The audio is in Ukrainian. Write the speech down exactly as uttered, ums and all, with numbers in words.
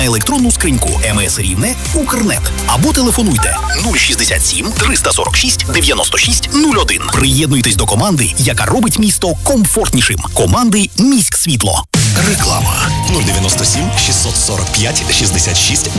електронну скриньку ем ес Рівне Укрнет або телефонуйте нуль шістдесят сім триста сорок шість дев'яносто шість нуль один. Приєднуйтесь до команди, яка робить місто комфортнішим. Команди «Міськсвітло». Реклама нуль дев'яносто сім шістсот сорок п'ять шістдесят шість